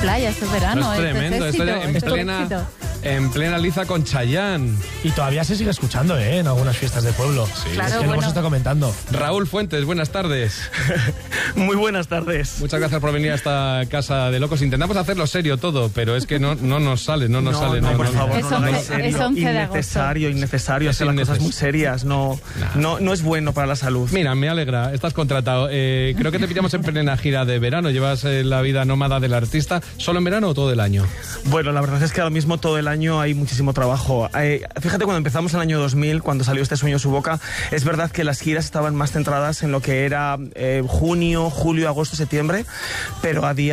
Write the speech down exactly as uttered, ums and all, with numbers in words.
playa, esto es verano. No, es tremendo, esto es esto en, éxito, plena, esto es en plena liza con Chayanne. Y todavía se sigue escuchando, ¿eh? En algunas fiestas de pueblo. Sí. Claro, Es que bueno. luego se está comentando. Raúl Fuentes, buenas tardes. Muy buenas tardes. Muchas gracias por venir a esta casa de locos. Intentamos hacerlo serio todo, pero es que no, no nos sale, no nos no, sale. no, No, por no, no. favor, Es no lo hagáis once- serio. es once de agosto. Innecesario, innecesario Es hacer las cosas inneces- muy serias. No, Nah. no, no es bueno para la salud. Mira, me alegra, estás contratado. Eh, creo que te pillamos en plena gira de verano. Llevas eh, la vida nómada del artista. ¿Solo en verano o todo el año? Bueno, la verdad es que ahora mismo todo el año hay muchísimo trabajo. Eh, fíjate, cuando empezamos el año dos mil, cuando salió Este sueño en su boca, es verdad que las giras estaban más centradas en lo que era eh, junio, julio, agosto, septiembre, pero a día